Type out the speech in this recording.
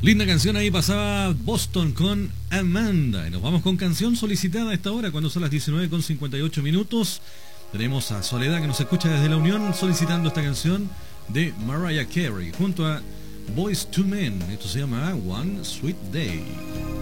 Linda canción, ahí pasaba Boston con Amanda. Y nos vamos con canción solicitada a esta hora, cuando son las 19:58. Tenemos a Soledad, que nos escucha desde La Unión, solicitando esta canción de Mariah Carey junto a Boyz II Men. Esto se llama One Sweet Day.